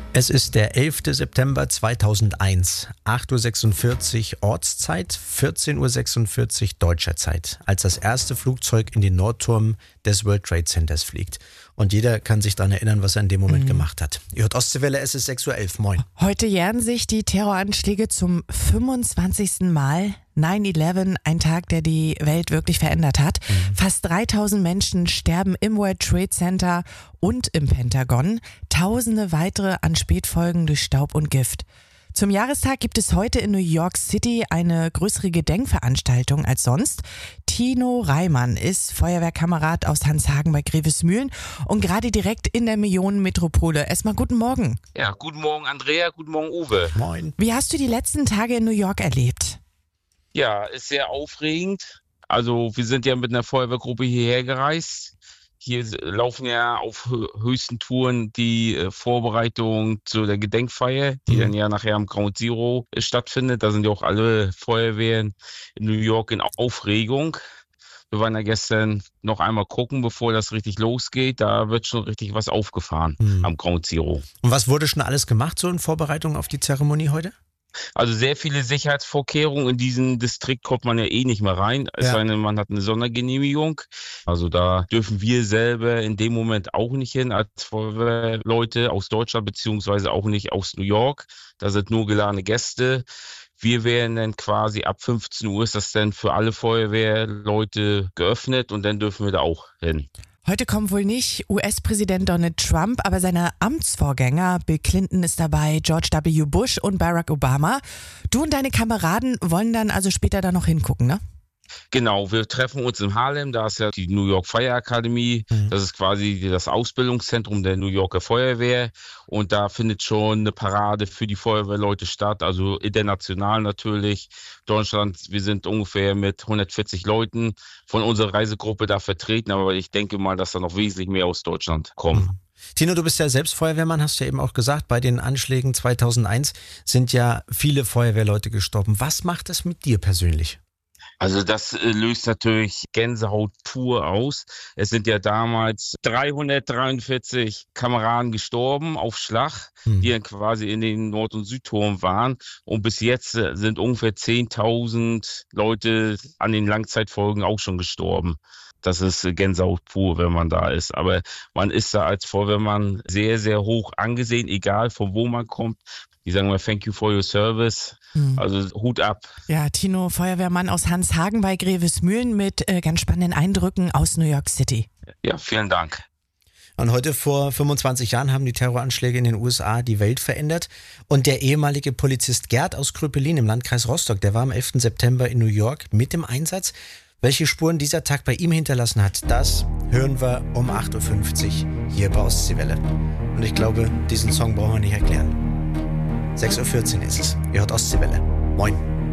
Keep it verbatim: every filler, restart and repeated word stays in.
Es ist der elfter September zweitausendeins, acht Uhr sechsundvierzig Ortszeit, vierzehn Uhr sechsundvierzig deutscher Zeit, als das erste Flugzeug in den Nordturm des World Trade Centers fliegt. Und jeder kann sich daran erinnern, was er in dem Moment mhm. gemacht hat. Ihr hört Ostseewelle, es ist sechs Uhr elf. Moin. Heute jähren sich die Terroranschläge zum fünfundzwanzigsten Mal. neun elf, ein Tag, der die Welt wirklich verändert hat. Mhm. Fast dreitausend Menschen sterben im World Trade Center und im Pentagon. Tausende weitere an Spätfolgen durch Staub und Gift. Zum Jahrestag gibt es heute in New York City eine größere Gedenkveranstaltung als sonst. Tino Reimann ist Feuerwehrkamerad aus Hanshagen bei Grevesmühlen und gerade direkt in der Millionenmetropole. Erstmal guten Morgen. Ja, guten Morgen Andrea, guten Morgen Uwe. Moin. Wie hast du die letzten Tage in New York erlebt? Ja, ist sehr aufregend. Also wir sind ja mit einer Feuerwehrgruppe hierher gereist. Hier laufen ja auf höchsten Touren die äh, Vorbereitungen zu der Gedenkfeier, die mhm. dann ja nachher am Ground Zero äh, stattfindet. Da sind ja auch alle Feuerwehren in New York in Aufregung. Wir waren ja gestern noch einmal gucken, bevor das richtig losgeht. Da wird schon richtig was aufgefahren mhm. am Ground Zero. Und was wurde schon alles gemacht so in Vorbereitung auf die Zeremonie heute? Also sehr viele Sicherheitsvorkehrungen. In diesen Distrikt kommt man ja eh nicht mehr rein, es Ja. sei denn, man hat eine Sondergenehmigung. Also da dürfen wir selber in dem Moment auch nicht hin als Feuerwehrleute aus Deutschland beziehungsweise auch nicht aus New York. Da sind nur geladene Gäste. Wir werden dann quasi ab fünfzehn Uhr ist das dann für alle Feuerwehrleute geöffnet und dann dürfen wir da auch hin. Heute kommt wohl nicht U S-Präsident Donald Trump, aber seine Amtsvorgänger Bill Clinton ist dabei, George W. Bush und Barack Obama. Du und deine Kameraden wollen dann also später da noch hingucken, ne? Genau, wir treffen uns in Harlem, da ist ja die New York Fire Academy, mhm. das ist quasi das Ausbildungszentrum der New Yorker Feuerwehr und da findet schon eine Parade für die Feuerwehrleute statt, also international natürlich. Deutschland, wir sind ungefähr mit hundertvierzig Leuten von unserer Reisegruppe da vertreten, aber ich denke mal, dass da noch wesentlich mehr aus Deutschland kommen. Mhm. Tino, du bist ja selbst Feuerwehrmann, hast ja eben auch gesagt, bei den Anschlägen zweitausendeins sind ja viele Feuerwehrleute gestorben. Was macht das mit dir persönlich? Also das äh, löst natürlich Gänsehaut pur aus. Es sind ja damals dreihundertdreiundvierzig Kameraden gestorben auf Schlag, hm. die dann quasi in den Nord- und Südturm waren. Und bis jetzt äh, sind ungefähr zehntausend Leute an den Langzeitfolgen auch schon gestorben. Das ist äh, Gänsehaut pur, wenn man da ist. Aber man ist da als Feuerwehrmann sehr, sehr hoch angesehen, egal von wo man kommt. Die sagen mal, thank you for your service. Hm. Also Hut ab. Ja, Tino, Feuerwehrmann aus Hanshagen bei Grevesmühlen mit äh, ganz spannenden Eindrücken aus New York City. Ja, vielen Dank. Und heute vor fünfundzwanzig Jahren haben die Terroranschläge in den U S A die Welt verändert. Und der ehemalige Polizist Gerd aus Kröpelin im Landkreis Rostock, der war am elften September in New York mit im Einsatz. Welche Spuren dieser Tag bei ihm hinterlassen hat, das hören wir um acht Uhr fünfzig hier bei Ostseewelle. Und ich glaube, diesen Song brauchen wir nicht erklären. sechs Uhr vierzehn ist es. Ihr hört Ostseewelle. Moin.